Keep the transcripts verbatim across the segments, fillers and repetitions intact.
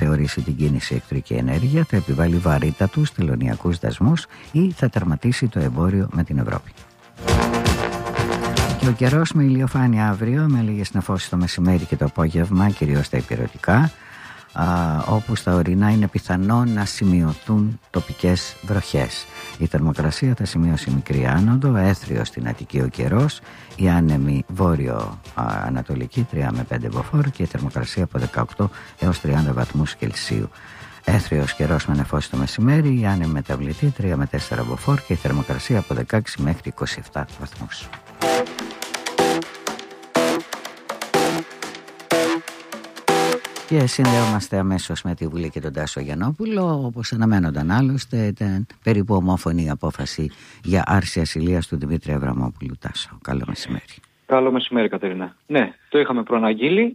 αναθεωρήσει την κίνηση ηλεκτρική ενέργεια, θα επιβάλλει βαρύτατους τελωνειακούς δασμούς ή θα τερματίσει το εμπόριο με την Ευρώπη. Και ο καιρός με ηλιοφάνεια αύριο, με λίγες νεφώσεις το μεσημέρι και το απόγευμα, κυρίως στα ηπειρωτικά, όπου στα ορεινά είναι πιθανό να σημειωθούν τοπικές βροχές. Η θερμοκρασία θα σημειώσει μικρή άνοδο, έθριο στην Αττική ο καιρός, η άνεμη βόρειο-ανατολική τρία με πέντε μποφόρ και η θερμοκρασία από δεκαοκτώ έως τριάντα βαθμούς Κελσίου. Έθριος καιρός με νεφώσεις το μεσημέρι, η άνεμη μεταβλητή τρία με τέσσερα μποφόρ και η θερμοκρασία από δεκαέξι μέχρι είκοσι επτά βαθμούς. Και συνδέομαστε αμέσως με τη Βουλή και τον Τάσο Γιαννόπουλο. Όπως αναμένονταν άλλωστε, ήταν περίπου ομόφωνη η απόφαση για άρση ασυλίας του Δημήτρη Αβραμόπουλου. Τάσο, καλό μεσημέρι. Καλό μεσημέρι, Κατερίνα. Ναι, το είχαμε προαναγγείλει.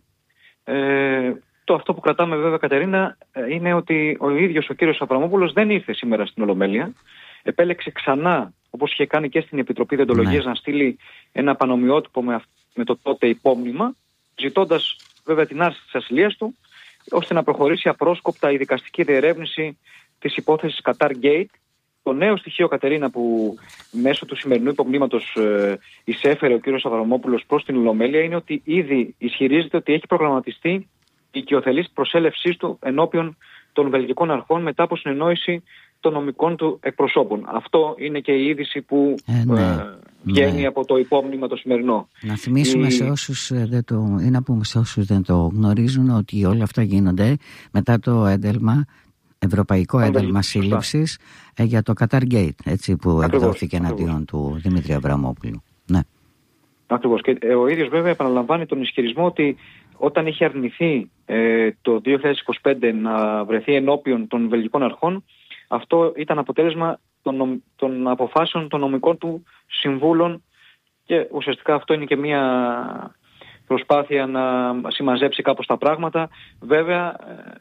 Ε, το αυτό που κρατάμε βέβαια, Κατερίνα, είναι ότι ο ίδιος ο κύριος Αβραμόπουλος δεν ήρθε σήμερα στην Ολομέλεια. Επέλεξε ξανά, όπως είχε κάνει και στην Επιτροπή Δεοντολογίας, ναι, να στείλει ένα πανομοιότυπο με, με το τότε υπόμνημα, ζητώντας βέβαια την άρση της ασυλίας του, ώστε να προχωρήσει απρόσκοπτα η δικαστική διερεύνηση της υπόθεσης Qatar Gate. Το νέο στοιχείο, Κατερίνα, που μέσω του σημερινού υπομνήματος ε, εισέφερε ο κύριος Αβραμόπουλος προς την Ολομέλεια, είναι ότι ήδη ισχυρίζεται ότι έχει προγραμματιστεί η οικειοθελής προσέλευσής του ενώπιον των βελγικών αρχών μετά από συνεννόηση των νομικών του εκπροσώπων. Αυτό είναι και η είδηση που ε, ναι, ε, βγαίνει ναι. από το υπόμνημα το σημερινό. Να θυμίσουμε η... σε όσους δεν το, ή να πούμε σε όσους δεν το γνωρίζουν, ότι όλα αυτά γίνονται μετά το ένταλμα, ευρωπαϊκό ένταλμα σύλληψης ε, για το Qatar Gate, έτσι, που ακριβώς, εκδόθηκε εναντίον του Δημήτρη Αβραμόπουλου. Ναι. Ακριβώς. Και ε, ο ίδιος βέβαια επαναλαμβάνει τον ισχυρισμό ότι όταν είχε αρνηθεί ε, το δύο χιλιάδες είκοσι πέντε να βρεθεί ενώπιον των βελγικών αρχών, αυτό ήταν αποτέλεσμα των, των αποφάσεων των νομικών του συμβούλων και ουσιαστικά αυτό είναι και μια προσπάθεια να συμμαζέψει κάπως τα πράγματα. Βέβαια,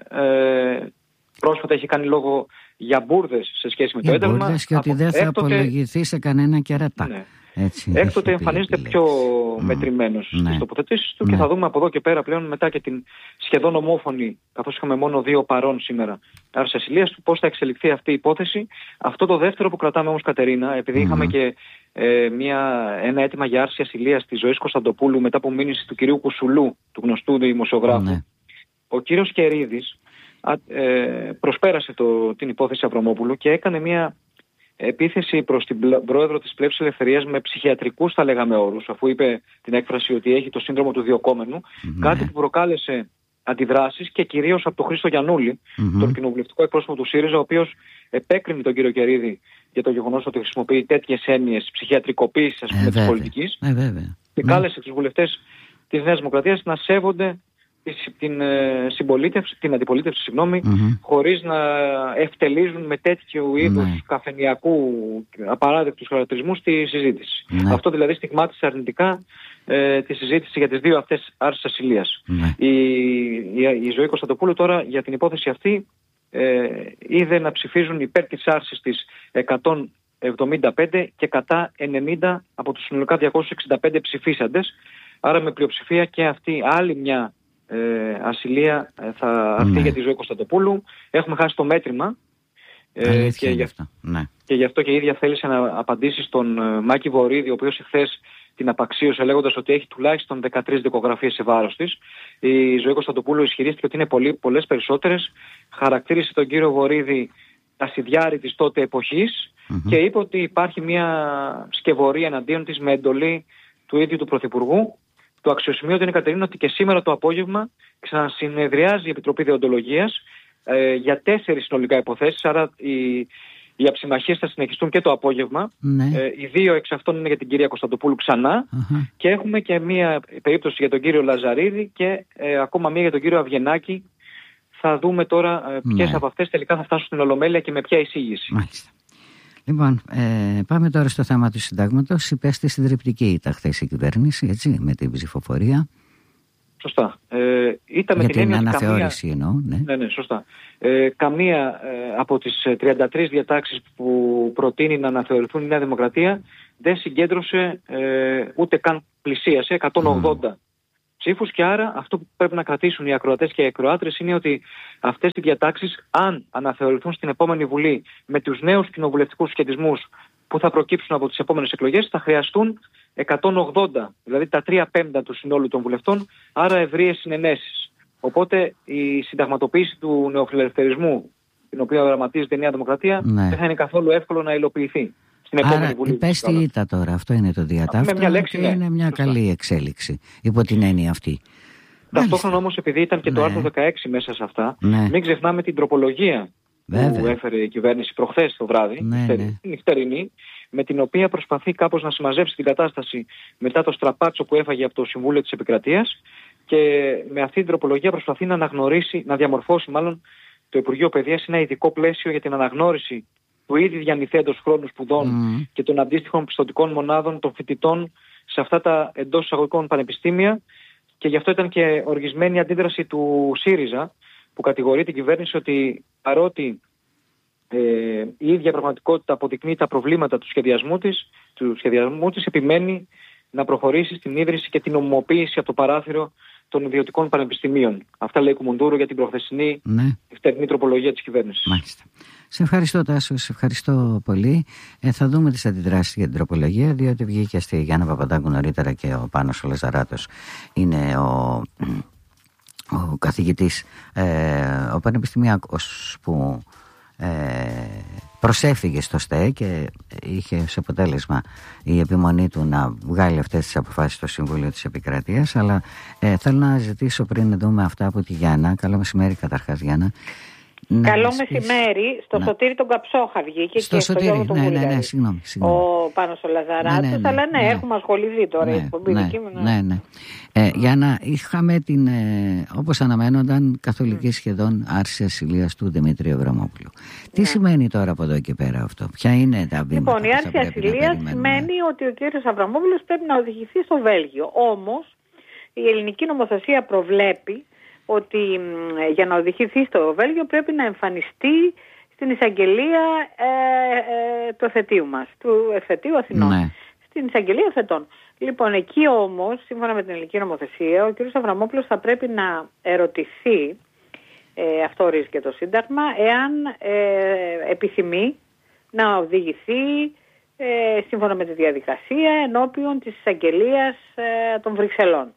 ε, πρόσφατα έχει κάνει λόγο για μπουρδες σε σχέση με για το ένταλμα. Για μπουρδες και ότι δεν θα έκτοτε... απολογηθεί σε κανένα κερατά. Ναι. Έτσι, έκτοτε εμφανίζεται πιο mm. μετρημένος mm. στις τοποθετήσεις του mm. και θα δούμε από εδώ και πέρα πλέον, μετά και την σχεδόν ομόφωνη, καθώς είχαμε μόνο δύο παρών σήμερα, άρση ασυλίας του, πώς θα εξελιχθεί αυτή η υπόθεση. Αυτό το δεύτερο που κρατάμε όμως, Κατερίνα, επειδή mm. είχαμε και ε, μια, ένα αίτημα για άρση ασυλίας της Ζωής Κωνσταντοπούλου μετά από μήνυση του κυρίου Κουσουλού, του γνωστού δημοσιογράφου, mm. ο κύριος Κερίδης α, ε, προσπέρασε το, την υπόθεση Αβραμόπουλου και έκανε μια επίθεση προς την πρόεδρο της Πλεύσης Ελευθερίας με ψυχιατρικούς, θα λέγαμε, όρους, αφού είπε την έκφραση ότι έχει το σύνδρομο του διοκόμενου, mm-hmm. κάτι που προκάλεσε αντιδράσεις και κυρίως από τον Χρήστο Γιαννούλη, mm-hmm. τον κοινοβουλευτικό εκπρόσωπο του ΣΥΡΙΖΑ, ο οποίος επέκρινε τον κύριο Κερίδη για το γεγονός ότι χρησιμοποιεί τέτοιες έννοιες ψυχιατρικοποίησης, ας πούμε, ε, της πολιτικής, ε, και ναι. κάλεσε τους βουλευτές της Νέας Δημοκρατίας να σέβονται την, συμπολίτευση, την αντιπολίτευση, συγγνώμη, mm-hmm. χωρίς να ευτελίζουν με τέτοιου είδους mm-hmm. καφενειακού απαράδεκτους χαρακτηρισμούς τη συζήτηση. Mm-hmm. Αυτό δηλαδή στιγμάτισε αρνητικά ε, τη συζήτηση για τις δύο αυτές άρσεις ασυλίας. Mm-hmm. Η, η, η Ζωή Κωνσταντοπούλου τώρα για την υπόθεση αυτή ε, είδε να ψηφίζουν υπέρ της άρσης της εκατόν εβδομήντα πέντε και κατά ενενήντα από τους συνολικά διακόσιους εξήντα πέντε ψηφίσαντες. Άρα με πλειοψηφία και αυτή άλλη μια Ε, ασυλία ε, θα αρθεί ναι. για τη Ζωή Κωνσταντοπούλου. Έχουμε χάσει το μέτρημα ε, και, γι αυτό. Ναι. και γι' αυτό και η ίδια θέλησε να απαντήσει στον ε, Μάκη Βορίδη, ο οποίος εχθές την απαξίωσε λέγοντας ότι έχει τουλάχιστον δεκατρείς δικογραφίες σε βάρος της. Η Ζωή Κωνσταντοπούλου ισχυρίστηκε ότι είναι πολύ, πολλές περισσότερες. Χαρακτήρισε τον κύριο Βορίδη τασιδιάρη της τότε εποχής mm-hmm. και είπε ότι υπάρχει μια σκευωρία εναντίον της με εντολή του ίδιου του Πρωθυπουργού. Το αξιοσημείωτο είναι, Κατερίνα, ότι και σήμερα το απόγευμα ξανασυνεδριάζει η Επιτροπή Δεοντολογίας ε, για τέσσερις συνολικά υποθέσεις, άρα οι, οι αψημαχίες θα συνεχιστούν και το απόγευμα. Ναι. Ε, οι δύο εξ αυτών είναι για την κυρία Κωνσταντοπούλου ξανά uh-huh. και έχουμε και μία περίπτωση για τον κύριο Λαζαρίδη και ε, ακόμα μία για τον κύριο Αυγενάκη. Θα δούμε τώρα ε, ποιες ναι. από αυτές τελικά θα φτάσουν στην Ολομέλεια και με ποια εισήγηση. Μάλιστα. Λοιπόν, ε, πάμε τώρα στο θέμα του συντάγματος. Υπέστη συντριπτική ήττα χθες η κυβέρνηση, έτσι, με την ψηφοφορία. Σωστά. Ε, ήταν με για την, την αναθεώρηση καμία... εννοώ. Ναι. ναι, ναι, σωστά. Ε, καμία ε, από τις τριάντα τρεις διατάξεις που προτείνει να αναθεωρηθούν η Νέα Δημοκρατία δεν συγκέντρωσε ε, ούτε καν πλησίασε εκατόν ογδόντα mm. ψήφους, και άρα αυτό που πρέπει να κρατήσουν οι ακροατές και οι ακροάτρες είναι ότι αυτές οι διατάξεις, αν αναθεωρηθούν στην επόμενη Βουλή με τους νέους κοινοβουλευτικούς σχετισμούς που θα προκύψουν από τις επόμενες εκλογές, θα χρειαστούν εκατόν ογδόντα, δηλαδή τα τρία πέμπτα του συνόλου των βουλευτών, άρα ευρείες συνενέσεις. Οπότε η συνταγματοποίηση του νεοφιλελευθερισμού, την οποία δραματίζεται η Νέα Δημοκρατία, ναι. δεν θα είναι καθόλου εύκολο να υλοποιηθεί. Άρα υπέστη ήττα τώρα, αυτό είναι το διατάφτα, και ναι. είναι μια Σωστά. καλή εξέλιξη υπό την έννοια αυτή. Ταυτόχρονα όμως, επειδή ήταν και ναι. το άρθρο δεκαέξι μέσα σε αυτά, ναι. μην ξεχνάμε την τροπολογία Βέβαια. που έφερε η κυβέρνηση προχθές το βράδυ, ναι, την ναι. νυχτερινή, με την οποία προσπαθεί κάπως να συμμαζέψει την κατάσταση μετά το στραπάτσο που έφαγε από το Συμβούλιο της Επικρατείας, και με αυτή την τροπολογία προσπαθεί να αναγνωρίσει, να διαμορφώσει μάλλον το Υπουργείο Παιδείας ένα ειδικό πλαίσιο για την αναγνώριση του ήδη διανυθέντος χρόνου σπουδών mm. και των αντίστοιχων πιστωτικών μονάδων των φοιτητών σε αυτά τα εντός εισαγωγικών πανεπιστήμια, και γι' αυτό ήταν και οργισμένη η αντίδραση του ΣΥΡΙΖΑ, που κατηγορεί την κυβέρνηση ότι παρότι ε, η ίδια πραγματικότητα αποδεικνύει τα προβλήματα του σχεδιασμού της, του σχεδιασμού της επιμένει να προχωρήσει στην ίδρυση και την ομοποίηση από το παράθυρο των ιδιωτικών πανεπιστημίων. Αυτά λέει Κουμουντούρου για την προχθεσινή ναι. νυχτερινή τροπολογία της κυβέρνησης. Μάλιστα. Σε ευχαριστώ, Τάσο, σε ευχαριστώ πολύ. Ε, θα δούμε τις αντιδράσεις για την τροπολογία, διότι βγήκε στη Γιάννα Παπαντάκου νωρίτερα και ο Πάνος ο Λαζαράτος είναι ο, ο καθηγητής, ε, ο πανεπιστημιακός που ε, προσέφυγε στο ΣΤΕ και είχε ως αποτέλεσμα η επιμονή του να βγάλει αυτές τις αποφάσεις στο Συμβούλιο της Επικρατείας. Αλλά ε, θέλω να ζητήσω, πριν δούμε αυτά από τη Γιάννα, καλό μεσημέρι καταρχάς, Γιάννα. Καλό μεσημέρι, στο να. Σωτήρη τον Καψόχα βγήκε στο και Σωτήρη, στο Γιώργο ναι, ναι, ναι, ναι, συγγνώμη, συγγνώμη. Ο Πάνος ο Λαζαράτος, ναι, ναι, ναι, αλλά ναι, ναι, έχουμε ασχοληθεί τώρα, ναι, η εκπομπή ναι, δική μου. Ναι, ναι. Ε, για να είχαμε την, ε, όπως αναμένονταν, καθολική mm. σχεδόν άρση ασυλίας του Δημήτριου Αβραμόπουλου. Τι ναι. σημαίνει τώρα από εδώ και πέρα αυτό, ποια είναι τα βήματα? Λοιπόν, η άρση ασυλίας σημαίνει ότι ο κύριος Αβραμόπουλος πρέπει να οδηγηθεί στο Βέλγιο. Όμως, η ελληνική νομοθεσία προβλέπει ότι για να οδηγηθεί στο Βέλγιο πρέπει να εμφανιστεί στην εισαγγελία ε, ε, του εφετείου μας, του εφετείου Αθηνών, ναι. στην εισαγγελία εφετών. Λοιπόν, εκεί όμως, σύμφωνα με την ελληνική νομοθεσία, ο κ. Αβραμόπουλος θα πρέπει να ερωτηθεί, ε, αυτό ορίζει και το Σύνταγμα, εάν ε, επιθυμεί να οδηγηθεί ε, σύμφωνα με τη διαδικασία ενώπιον της εισαγγελίας ε, των Βρυξελών,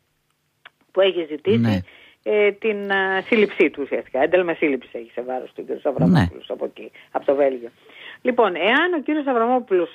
που έχει ζητήσει ναι. ε, την uh, σύλληψή του ουσιαστικά. Ένταλμα σύλληψης έχει σε βάρος του κ. Αβραμόπουλος ναι. από εκεί, από το Βέλγιο. Λοιπόν, εάν ο κ. Αβραμόπουλος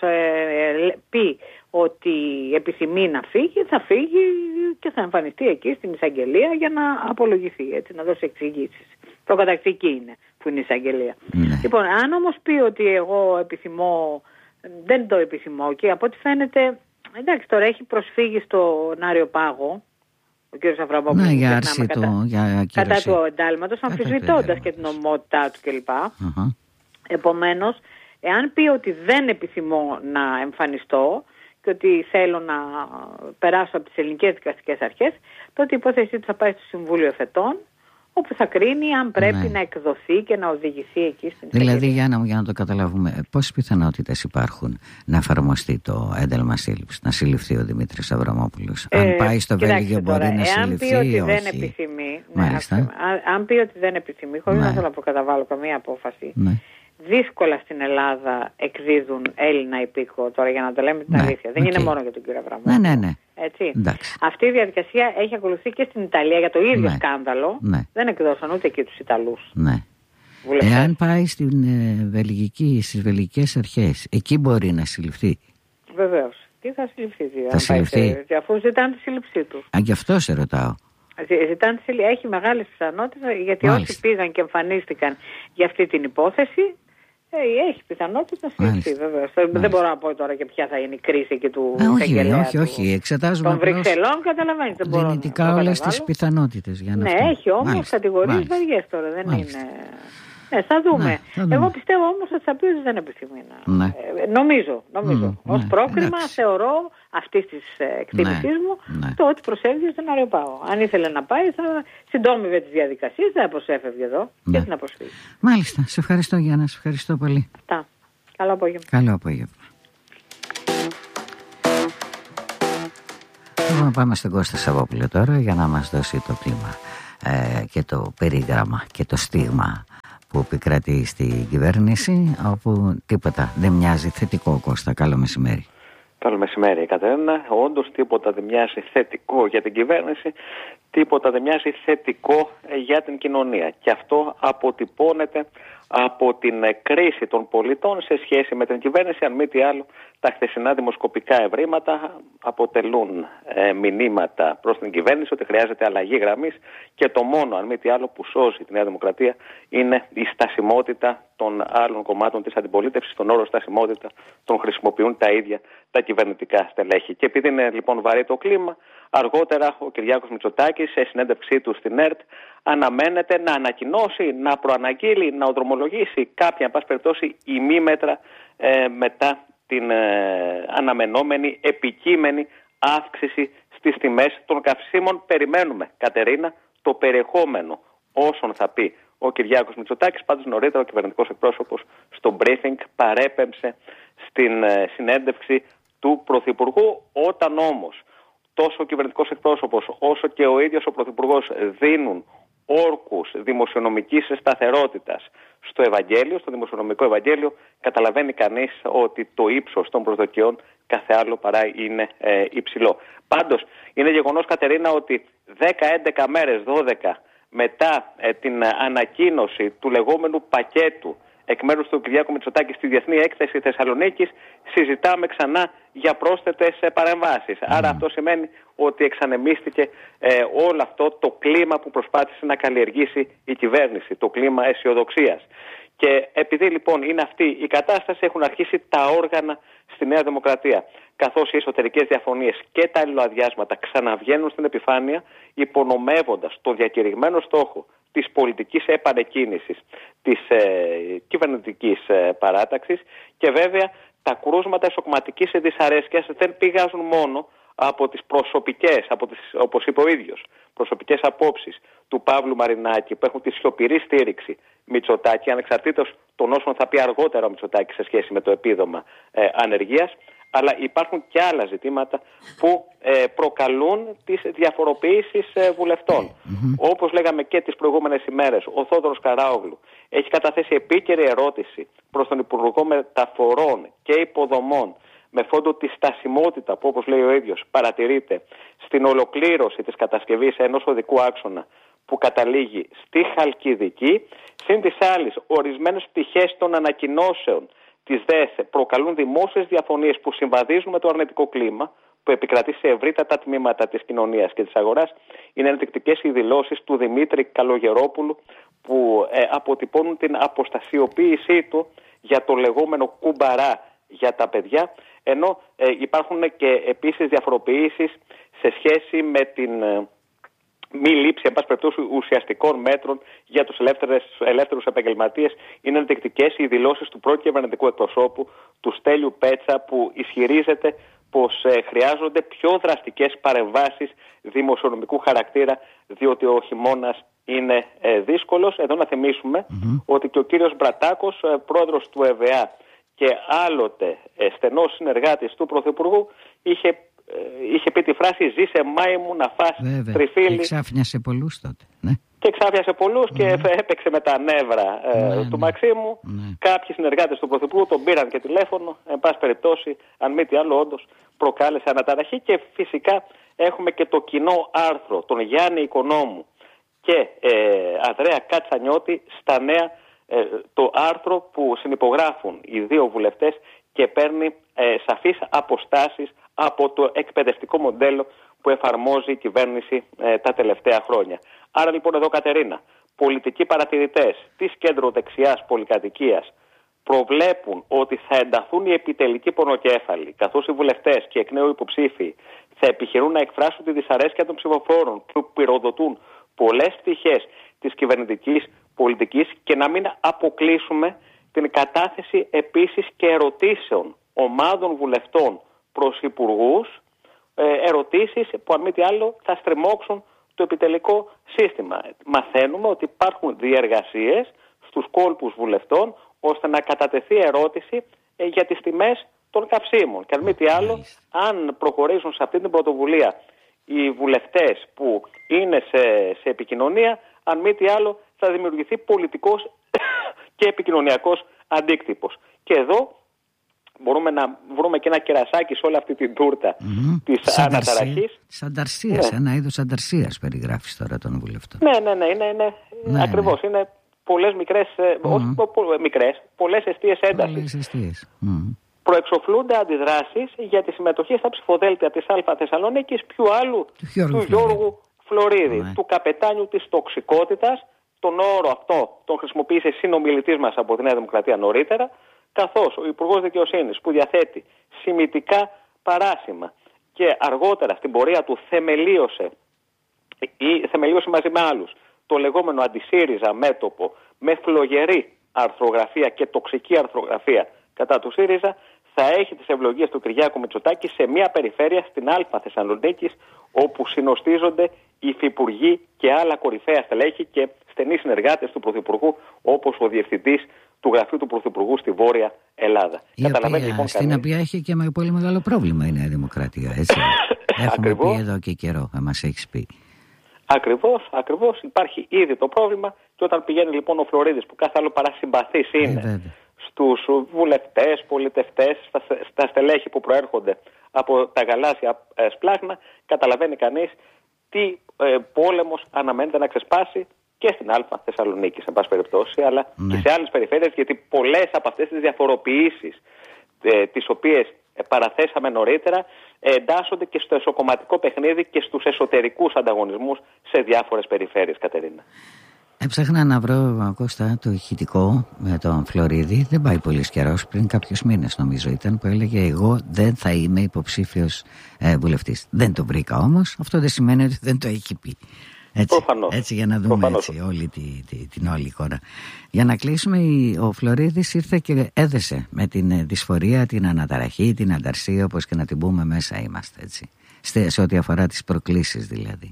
ε, πει ότι επιθυμεί να φύγει, θα φύγει και θα εμφανιστεί εκεί στην εισαγγελία για να απολογηθεί, έτσι, να δώσει εξηγήσεις. Προκατακτική είναι που είναι η εισαγγελία. Ναι. Λοιπόν, αν όμως πει ότι εγώ επιθυμώ, δεν το επιθυμώ, και από ό,τι φαίνεται, εντάξει, τώρα έχει προσφύγει στον Άριο Πάγο ο κ. Αβραμόπουλος, ναι, για άρση κατά, του, για κατά του εντάλματος, αμφισβητώντας και την ομότητά του κλπ. Uh-huh. Επομένως, εάν πει ότι δεν επιθυμώ να εμφανιστώ και ότι θέλω να περάσω από τις ελληνικές δικαστικές αρχές, τότε η υπόθεσή του θα πάει στο Συμβούλιο Εφετών, όπου θα κρίνει αν πρέπει ναι. να εκδοθεί και να οδηγηθεί εκεί στην Δηλαδή, για να, για να το καταλάβουμε, πόσες πιθανότητες υπάρχουν να εφαρμοστεί το ένταλμα σύλληψης, να συλληφθεί ο Δημήτρης Αβραμόπουλος? Ε, αν πάει στο Βέλγιο μπορεί τώρα, να συλληφθεί ή όχι? Πει ότι δεν επιθυμεί, ναι, αν, αν πει ότι δεν επιθυμεί, χωρίς ναι. να θέλω να προκαταβάλω καμία απόφαση, ναι. δύσκολα στην Ελλάδα εκδίδουν Έλληνα υπήκοο, τώρα για να το λέμε την ναι. αλήθεια. Δεν okay. είναι μόνο για τον κύριο Αβραμόπουλο. Ναι, ναι, ναι. Έτσι. Αυτή η διαδικασία έχει ακολουθεί και στην Ιταλία για το ίδιο ναι. σκάνδαλο. Ναι. Δεν εκδώσαν ούτε εκεί τους Ιταλούς. Ναι. Εάν πάει στην ε, Βελγική, στις βελγικές αρχές, εκεί μπορεί να συλληφθεί. Βεβαίως. Τι θα συλληφθεί? Θα συλληφθεί. Σε, αφού ζητάνε τη σύλληψη του. Α, γι' αυτό σε ρωτάω. Ζητάνε τη σύλληψη. Έχει μεγάλες πιθανότητες, γιατί Μάλιστα. όσοι πήγαν και εμφανίστηκαν για αυτή την υπόθεση, Ε, έχει πιθανότητα να συλληφθεί, βέβαια. Δεν μπορώ να πω τώρα και ποια θα είναι η κρίση και του εισαγγελέα. Όχι, όχι, όχι. Εξετάζουμε των Βρυξελών, καταλαβαίνετε. Δυνητικά όλες τις πιθανότητες για να Ναι, αυτό. Έχει όμως κατηγορίες βαριές τώρα. Δεν Μάλιστα. είναι. Ναι, θα δούμε. Ναι, θα δούμε. Εγώ πιστεύω όμως ότι θα πει ότι δεν επιθυμεί να. Ναι. Ε, νομίζω, νομίζω. Mm, Ως ναι. πρόκριμα Εντάξει. θεωρώ αυτή τη εκτίμησή ναι. μου ναι. το ότι προσέφυγε στον Άριο Πάγο. Αν ήθελε να πάει, θα συντόμευε τις διαδικασίες, θα προσέφευγε εδώ ναι. και να προσφύγει. Μάλιστα. Σε ευχαριστώ, Γιάννα. Σε ευχαριστώ πολύ. Αυτά. Καλό απόγευμα. Καλό απόγευμα. να πάμε στον Κώστα Σαββόπουλο τώρα για να μας δώσει το κλίμα ε, και το περίγραμμα και το στίγμα που επικρατεί στην κυβέρνηση, όπου τίποτα δεν μοιάζει θετικό. Κώστα, καλό μεσημέρι. Καλό μεσημέρι, Κατερίνα. Όντως τίποτα δεν μοιάζει θετικό για την κυβέρνηση, τίποτα δεν μοιάζει θετικό για την κοινωνία. Και αυτό αποτυπώνεται από την κρίση των πολιτών σε σχέση με την κυβέρνηση. Αν μη τι άλλο, τα χθεσινά δημοσκοπικά ευρήματα αποτελούν ε, μηνύματα προς την κυβέρνηση ότι χρειάζεται αλλαγή γραμμής και το μόνο, αν μη τι άλλο, που σώζει τη Νέα Δημοκρατία είναι η στασιμότητα των άλλων κομμάτων της αντιπολίτευσης. Τον όρο στασιμότητα τον χρησιμοποιούν τα ίδια τα κυβερνητικά στελέχη. Και επειδή είναι λοιπόν βαρύ το κλίμα, αργότερα ο Κυριάκος Μητσοτάκης σε συνέντευξή του στην ΕΡΤ αναμένεται να ανακοινώσει, να προαναγγείλει, να οδρομολογήσει κάποια, εν πάση περιπτώσει, ημίμετρα ε, μετά την ε, αναμενόμενη επικείμενη αύξηση στις τιμές των καυσίμων. Περιμένουμε, Κατερίνα, το περιεχόμενο όσων θα πει ο Κυριάκος Μητσοτάκης. Πάντως νωρίτερα ο κυβερνητικός εκπρόσωπος στο briefing παρέπεμψε στην ε, συνέντευξη του Πρωθυπουργού. Όταν όμως τόσο ο κυβερνητικός εκπρόσωπος όσο και ο ίδιος ο Πρωθυπουργός δίνουν όρκους δημοσιονομικής σταθερότητας στο Ευαγγέλιο, στο δημοσιονομικό Ευαγγέλιο, καταλαβαίνει κανείς ότι το ύψος των προσδοκιών κάθε άλλο παρά είναι ε, υψηλό. Πάντως είναι γεγονός, Κατερίνα, ότι δέκα έντεκα μέρες, δώδεκα μετά ε, την ανακοίνωση του λεγόμενου πακέτου εκ μέρους του Κυριάκου Μητσοτάκη στη Διεθνή Έκθεση Θεσσαλονίκης, συζητάμε ξανά για πρόσθετες παρεμβάσεις. Mm. Άρα αυτό σημαίνει ότι εξανεμίστηκε ε, όλο αυτό το κλίμα που προσπάθησε να καλλιεργήσει η κυβέρνηση, το κλίμα αισιοδοξίας. Και επειδή λοιπόν είναι αυτή η κατάσταση, έχουν αρχίσει τα όργανα στη Νέα Δημοκρατία, καθώς οι εσωτερικές διαφωνίες και τα αλληλοαδιάσματα ξαναβγαίνουν στην επιφάνεια, υπονομεύοντας το διακηρυγμένο στόχο της πολιτικής επανεκκίνησης της ε, κυβερνητικής ε, παράταξης. Και βέβαια τα κρούσματα εσωκομματικής δυσαρέσκειας δεν πηγάζουν μόνο από τις προσωπικές, από τις, όπως είπε ο ίδιος, προσωπικές απόψεις του Παύλου Μαρινάκη, που έχουν τη σιωπηρή στήριξη Μητσοτάκη, ανεξαρτήτως των όσων θα πει αργότερα ο Μητσοτάκης σε σχέση με το επίδομα ε, ανεργίας, αλλά υπάρχουν και άλλα ζητήματα που ε, προκαλούν τις διαφοροποιήσεις ε, βουλευτών. Mm-hmm. Όπως λέγαμε και τις προηγούμενες ημέρες, ο Θόδωρος Καράογλου έχει καταθέσει επίκαιρη ερώτηση προς τον Υπουργό Μεταφορών και Υποδομών, με φόντο τη στασιμότητα που, όπως λέει ο ίδιος, παρατηρείται στην ολοκλήρωση της κατασκευής ενός οδικού άξονα που καταλήγει στη Χαλκιδική. Συν της άλλης, ορισμένες πτυχές των ανακοινώσεων της ΔΕΘ προκαλούν δημόσιες διαφωνίες που συμβαδίζουν με το αρνητικό κλίμα που επικρατεί σε ευρύτατα τμήματα της κοινωνίας και της αγοράς. Είναι ενδεικτικές οι δηλώσεις του Δημήτρη Καλογερόπουλου που ε, αποτυπώνουν την αποστασιοποίησή του για το λεγόμενο κουμπαρά για τα παιδιά, ενώ ε, υπάρχουν και επίσης διαφοροποιήσεις σε σχέση με την ε, μη λήψη, εν πάση περιπτώσει, ουσιαστικών μέτρων για τους ελεύθερους επαγγελματίες. Είναι ενδεικτικές οι δηλώσεις του πρώην κυβερνητικού εκπροσώπου, του Στέλιου Πέτσα, που ισχυρίζεται πως ε, χρειάζονται πιο δραστικές παρεμβάσεις δημοσιονομικού χαρακτήρα, διότι ο χειμώνας είναι ε, δύσκολος. Εδώ να θυμίσουμε mm-hmm. ότι και ο κύριος Μπρατάκος, ε, πρόεδρος του ΕΒΑ και άλλοτε ε, στενός συνεργάτης του Πρωθυπουργού, είχε, ε, είχε πει τη φράση «Ζήσε μάη μου να φας τριφύλι». Και εξάφνιασε πολλούς τότε. Ναι. Και εξάφιασε πολλούς mm. και έπαιξε με τα νεύρα ε, ναι, του ναι. Μαξίμου. Ναι. Κάποιοι συνεργάτες του Πρωθυπουργού τον πήραν και τηλέφωνο. Εν πάση περιπτώσει, αν μη τι άλλο, όντως προκάλεσε αναταραχή. Και φυσικά έχουμε και το κοινό άρθρο των Γιάννη Οικονόμου και ε, Ανδρέα Κατσανιώτη στα Νέα, ε, το άρθρο που συνυπογράφουν οι δύο βουλευτές και παίρνει ε, σαφείς αποστάσεις από το εκπαιδευτικό μοντέλο που εφαρμόζει η κυβέρνηση ε, τα τελευταία χρόνια. Άρα λοιπόν εδώ, Κατερίνα, πολιτικοί παρατηρητές της κέντρο-δεξιάς πολυκατοικίας προβλέπουν ότι θα ενταθούν οι επιτελικοί πονοκέφαλοι, καθώς οι βουλευτές και εκ νέου υποψήφοι θα επιχειρούν να εκφράσουν τη δυσαρέσκεια των ψηφοφόρων που πυροδοτούν πολλές πτυχές της κυβερνητικής πολιτικής και να μην αποκλείσουμε την κατάθεση επίσης και ερωτήσεων ομάδων βουλευτών προς υπουργούς, ερωτήσεις που αν μη τι άλλο θα στριμώξουν το επιτελικό σύστημα. Μαθαίνουμε ότι υπάρχουν διεργασίες στους κόλπους βουλευτών ώστε να κατατεθεί ερώτηση για τις τιμές των καυσίμων. Και αν μη τι άλλο, αν προχωρήσουν σε αυτή την πρωτοβουλία οι βουλευτές που είναι σε, σε επικοινωνία, αν μη τι άλλο θα δημιουργηθεί πολιτικός και επικοινωνιακός αντίκτυπος. Και εδώ μπορούμε να βρούμε και ένα κερασάκι σε όλη αυτή την τούρτα mm-hmm. της αναταραχής. Της ανταρσίας, ναι. Ένα είδος ανταρσίας περιγράφεις τώρα των βουλευτών. Ναι, ναι, ναι, είναι, είναι ναι, ακριβώς, ναι. Είναι πολλές μικρές, mm-hmm. όχι πο, μικρές, πολλές εστίες έντασης. Πολλές εστίες. Mm-hmm. Προεξοφλούνται αντιδράσεις για τη συμμετοχή στα ψηφοδέλτια της Α Θεσσαλονίκης, ποιου άλλου, του Γιώργου, του Γιώργου Φλωρίδη, ναι. του καπετάνιου της τοξικότητας. Τον όρο αυτό τον χρησιμοποίησε συνομιλητής μας από τη Νέα Δημοκρατία νωρίτερα, καθώς ο Υπουργός Δικαιοσύνης που διαθέτει σημητικά παράσημα και αργότερα στην πορεία του θεμελίωσε ή θεμελίωσε μαζί με άλλους το λεγόμενο αντισύριζα μέτωπο με φλογερή αρθρογραφία και τοξική αρθρογραφία κατά του ΣΥΡΙΖΑ, θα έχει τις ευλογίες του Κυριάκου Μητσοτάκη σε μια περιφέρεια στην Α Θεσσαλονίκης, όπου συνοστίζονται υφυπουργοί και άλλα κορυφαία στελέχη και στενοί συνεργάτες του Πρωθυπουργού, όπως ο Διευθυντής του Γραφείου του Πρωθυπουργού στη Βόρεια Ελλάδα. Η οποία, λοιπόν, στην κανείς... οποία έχει και με πολύ μεγάλο πρόβλημα η Νέα Δημοκρατία, έτσι. Έχουμε πει εδώ και καιρό, θα μας έχεις πει. Ακριβώς, ακριβώς. Υπάρχει ήδη το πρόβλημα και όταν πηγαίνει λοιπόν ο Φλωρίδης, που κάθε άλλο παρά συμπαθής είναι ε, στους βουλευτές, πολιτευτές, στα, στα στελέχη που προέρχονται από τα γαλάζια ε, σπλάχνα, καταλαβαίνει κανείς τι ε, πόλεμος αναμένεται να ξεσπάσει και στην Α Θεσσαλονίκη, σε πάση περιπτώσει, αλλά ναι. και σε άλλες περιφέρειες, γιατί πολλές από αυτές τις διαφοροποιήσεις ε, τις οποίες ε, παραθέσαμε νωρίτερα ε, εντάσσονται και στο εσωκομματικό παιχνίδι και στους εσωτερικούς ανταγωνισμούς σε διάφορες περιφέρειες, Κατερίνα. Έψαχνα να βρω, Κώστα, το ηχητικό με τον Φλωρίδη. Δεν πάει πολύ καιρός, πριν κάποιους μήνες νομίζω ήταν, που έλεγε εγώ δεν θα είμαι υποψήφιος ε, βουλευτής. Δεν το βρήκα όμως. Αυτό δεν σημαίνει ότι δεν το έχει πει. Έτσι, έτσι για να δούμε έτσι, όλη τη, τη, την όλη εικόνα. Για να κλείσουμε, ο Φλωρίδης ήρθε και έδεσε με την δυσφορία, την αναταραχή, την ανταρσία, όπως και να την πούμε, μέσα είμαστε, έτσι. Σε, σε ό,τι αφορά τις προκλήσεις δηλαδή.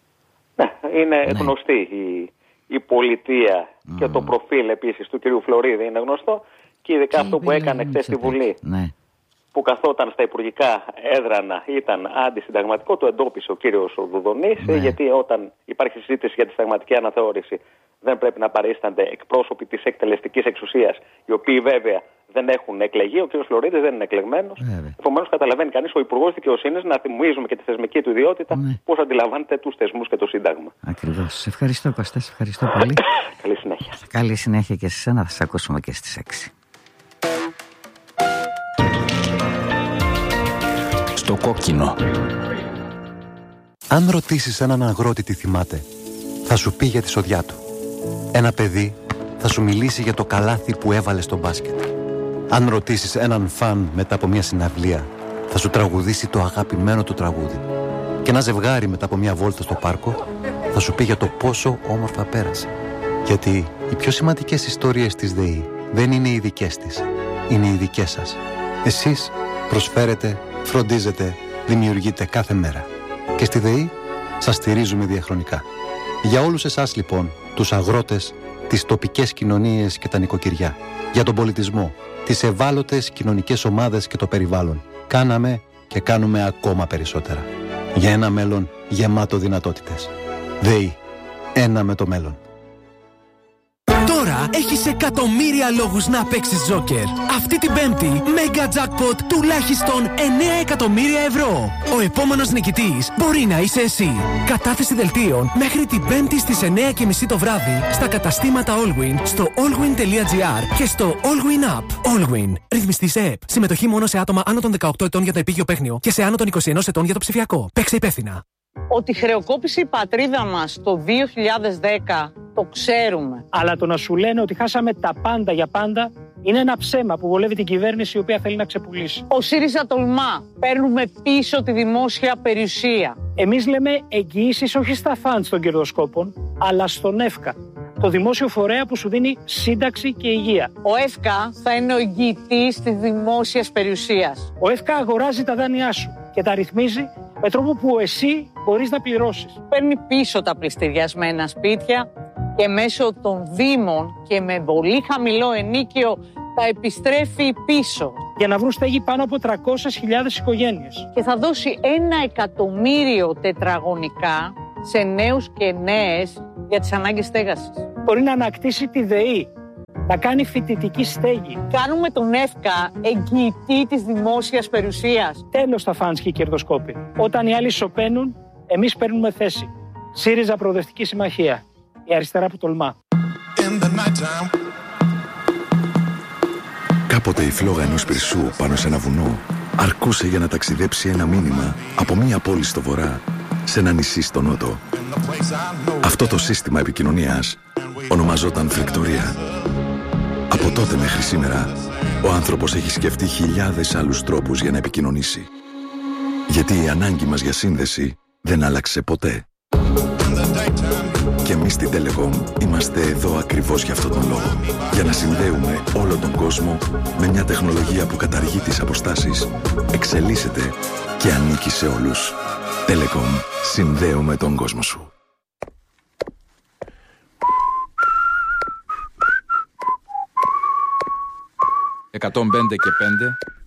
Ναι, είναι ναι. γνωστή η, η πολιτεία mm. και το προφίλ επίσης του κυρίου Φλωρίδη είναι γνωστό, και ειδικά και αυτό που έκανε χθες στη Βουλή. Ναι. Που καθόταν στα υπουργικά έδρανα ήταν αντισυνταγματικό, το εντόπισε ο κύριος Δουδονής, ναι. γιατί όταν υπάρχει συζήτηση για τη συνταγματική αναθεώρηση δεν πρέπει να παρίστανται εκπρόσωποι της εκτελεστικής εξουσίας, οι οποίοι βέβαια δεν έχουν εκλεγεί, ο κύριος Φλωρίδης δεν είναι εκλεγμένος. Επομένως καταλαβαίνει κανείς ο Υπουργός Δικαιοσύνης, να θυμίζουμε και τη θεσμική του ιδιότητα, ναι. πώς αντιλαμβάνεται τους θεσμούς και το Σύνταγμα. Ακριβώς. Σε ευχαριστώ, Κώστα, σε ευχαριστώ πολύ. Καλή συνέχεια. Καλή συνέχεια και σε εσένα, θα σας ακούσουμε και στις έξι. Στο κόκκινο. Αν ρωτήσεις έναν αγρότη τι θυμάται, θα σου πει για τη σοδιά του. Ένα παιδί θα σου μιλήσει για το καλάθι που έβαλε στο μπάσκετ. Αν ρωτήσεις έναν φαν μετά από μια συναυλία, θα σου τραγουδήσει το αγαπημένο του τραγούδι. Και ένα ζευγάρι μετά από μια βόλτα στο πάρκο θα σου πει για το πόσο όμορφα πέρασε. Γιατί οι πιο σημαντικές ιστορίες της ΔΕΗ δεν είναι οι δικές της, είναι οι δικές σας. Εσείς προσφέρετε, φροντίζετε, δημιουργείτε κάθε μέρα. Και στη ΔΕΗ σας στηρίζουμε διαχρονικά. Για όλους εσάς λοιπόν, τους αγρότες, τις τοπικές κοινωνίες και τα νοικοκυριά, για τον πολιτισμό, τις ευάλωτες κοινωνικές ομάδες και το περιβάλλον, κάναμε και κάνουμε ακόμα περισσότερα. Για ένα μέλλον γεμάτο δυνατότητες. ΔΕΗ. Ένα με το μέλλον. Τώρα έχεις εκατομμύρια λόγους να παίξεις Τζόκερ. Αυτή την Πέμπτη, Mega Jackpot τουλάχιστον εννέα εκατομμύρια ευρώ. Ο επόμενος νικητής μπορεί να είσαι εσύ. Κατάθεση δελτίων μέχρι την Πέμπτη στις εννέα και μισή το βράδυ στα καταστήματα Allwyn, στο allwyn τελεία gr και στο Allwyn App. Allwyn. Ρυθμιστή σε ΕΠ. Συμμετοχή μόνο σε άτομα άνω των δεκαοκτώ ετών για το επίγειο παίχνιο και σε άνω των είκοσι ένα ετών για το ψηφιακό. Παίξε υπεύθυνα. Ότι χρεοκόπησε η πατρίδα μας το δύο χιλιάδες δέκα, το ξέρουμε. Αλλά το να σου λένε ότι χάσαμε τα πάντα για πάντα είναι ένα ψέμα που βολεύει την κυβέρνηση, η οποία θέλει να ξεπουλήσει. Ο ΣΥΡΙΖΑ τολμά. Παίρνουμε πίσω τη δημόσια περιουσία. Εμείς λέμε εγγυήσεις όχι στα φαντς των κερδοσκόπων, αλλά στον ΕΦΚΑ, το δημόσιο φορέα που σου δίνει σύνταξη και υγεία. Ο ΕΦΚΑ θα είναι ο εγγυητής της δημόσιας περιουσίας. Ο ΕΦΚΑ αγοράζει τα δάνειά σου και τα ρυθμίζει με τρόπο που εσύ μπορείς να πληρώσεις. Παίρνει πίσω τα πληστηριασμένα σπίτια και μέσω των δήμων και με πολύ χαμηλό ενίκιο τα επιστρέφει πίσω. για να βρουν στέγη πάνω από τριακόσιες χιλιάδες οικογένειες. Και θα δώσει ένα εκατομμύριο τετραγωνικά σε νέους και νέες για τις ανάγκες στέγασης. Μπορεί να ανακτήσει τη ΔΕΗ, να κάνει φοιτητική στέγη. Κάνουμε τον ΕΦΚΑ εγγυητή της δημόσιας περιουσίας. Τέλος τα φάνς και οι κερδοσκόποι. Όταν οι άλλοι σωπαίνουν, εμείς παίρνουμε θέση. ΣΥΡΙΖΑ Προοδευτική Συμμαχία. Η αριστερά που τολμά. Κάποτε η φλόγα ενός πυρσού πάνω σε ένα βουνό αρκούσε για να ταξιδέψει ένα μήνυμα από μία πόλη στο βορρά σε ένα νησί στο νότο. Αυτό το σύστημα επικοινωνίας ονομαζόταν φλεκτορία. Από τότε μέχρι σήμερα, ο άνθρωπος έχει σκεφτεί χιλιάδες άλλους τρόπους για να επικοινωνήσει. Γιατί η ανάγκη μας για σύνδεση δεν άλλαξε ποτέ. Και εμείς στην Telecom είμαστε εδώ ακριβώς για αυτόν τον λόγο. Για να συνδέουμε όλο τον κόσμο με μια τεχνολογία που καταργεί τις αποστάσεις, εξελίσσεται και ανήκει σε όλους. Telecom. Συνδέουμε τον κόσμο σου. εκατόν πέντε και πέντε